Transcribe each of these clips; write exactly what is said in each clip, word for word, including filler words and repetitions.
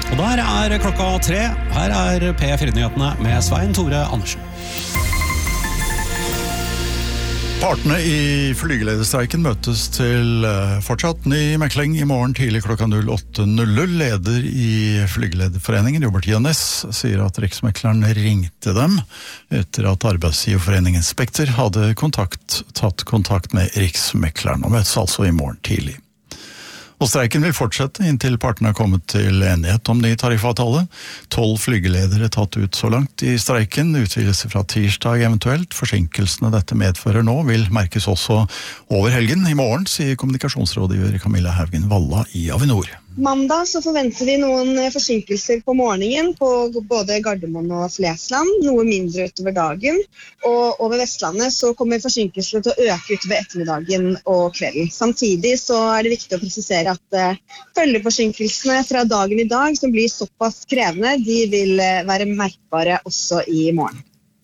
Og der er klokka tre. Her er P fire-nyhetene med Svein Tore Andersen. Partene i flygelederstreiken møtes til fortsatt ny mekling i morgen tidlig klokka åtte null null. Leder i Flygelederforeningen, Robert Jønnes, sier at riksmekleren ringte dem etter at Arbeidsgiverforeningen Spekter hadde kontakt, tatt kontakt med riksmekleren, og møtes altså i morgen tidlig. Og streiken vil fortsette inntil partene har kommet til enighet om ny tariffavtale. Tolv flygeledere tatt ut så langt i streiken, utvidelse fra tirsdag eventuelt. Forsinkelsene dette medfører nå vil merkes også over helgen. I morgen, sier kommunikasjonsrådgiver Camilla Haugen Valla i Avinor. Mandag så forventer vi noen forsinkelser på morgenen på både Gardermoen og Flesland, noe mindre utover dagen. Og over Vestlandet så kommer forsinkelsene til å øke utover ettermiddagen og kvelden. Samtidig så er det viktig å presisere at uh, følgeforsinkelsene fra dagen i dag, som blir såpass krevende, de vil uh, være merkbare også i morgen.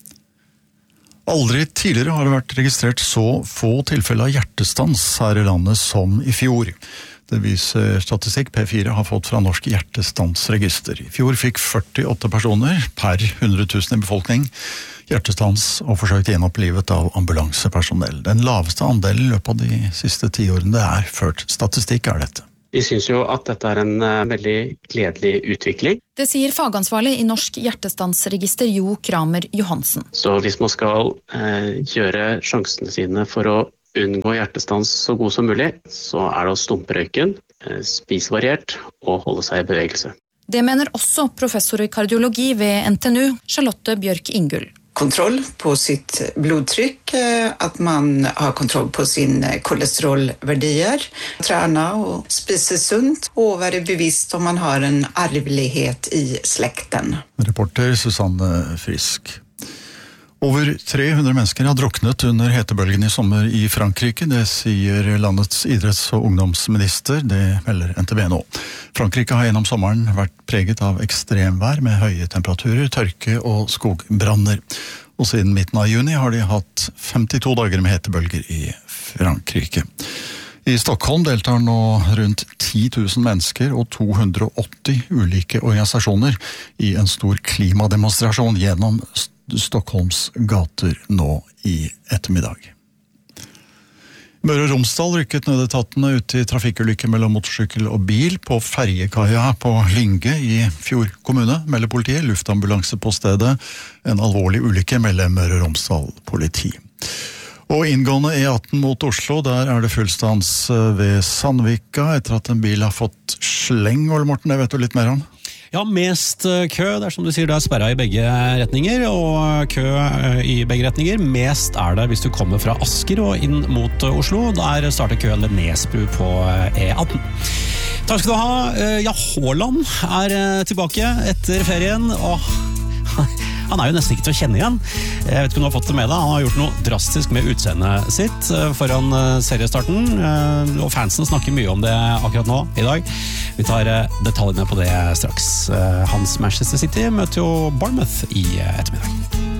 Aldri tidligere har det vært registrert så få tilfeller av hjertestans her i landet som i fjor. Det viser statistikk P fire har fått fra Norsk Hjertestansregister. I fjor fikk førtiåtte personer per hundre tusen i befolkning hjertestans og forsøkt gjenopplivet av ambulansepersonell. Den laveste andelen i løpet av de siste ti årene det er ført statistikk er dette. Vi synes jo at dette er en uh, veldig gledelig utvikling. Det sier fagansvarlig i Norsk Hjertestansregister Jo Kramer Johansen. Så hvis man skal uh, gjøre sjansene sine for å unngå hjertestans så god som mulig, så er det å stumpe røyken, spise variert og holde seg i bevegelse. Det mener også professor i kardiologi ved N T N U, Charlotte Bjørk Ingull. Kontroll på sitt blodtryck, att man har kontroll på sin kolesterolvärdier, träna och spisa sunt och vara bevisst om man har en arvelighet i släkten. Reporter Susanne Frisk. Over tre hundre mennesker har druknet under hetebølgen i sommer i Frankrike, det sier landets idretts- og ungdomsminister, det melder N T V nå. Frankrike har gjennom sommeren vært preget av ekstremvær med høye temperaturer, tørke og skogbranner. Og siden midten av juni har de hatt femtito dager med hetebølger i Frankrike. I Stockholm deltar nå rundt ti tusen mennesker og to hundre og åtti ulike organisasjoner i en stor klimademonstrasjon gjennom Stockholms gater nå i ettermiddag. Møre og Romsdal rykket nødetatene ut i trafikkulykke mellom motorsykkel og bil på ferjekaia på Lynge i Fjord kommune, melder politiet. Luftambulanse på stedet. En alvorlig ulykke melder Møre og Romsdal politi. Og inngående E atten mot Oslo, der er det fullstans ved Sandvika etter at en bil har fått sleng. Ole Morten, det vet du litt mer om? Ja, mest kø, det er som du sier, det er sperret i begge retninger, og kø i begge retninger. Mest er det hvis du kommer fra Asker og inn mot Oslo. Der starter køen ved Nesbru på E atten. Takk skal du ha. Ja, Haaland er tilbake etter ferien, og han er jo nesten ikke til å kjenne igjen. Jeg vet ikke om du har fått det med deg. Han har gjort noe drastisk med utseendet sitt foran seriestarten, og fansen snakker mye om det akkurat nå, i dag. Vi tar detaljene på det straks. Hans Manchester City møter jo Bournemouth i ettermiddag.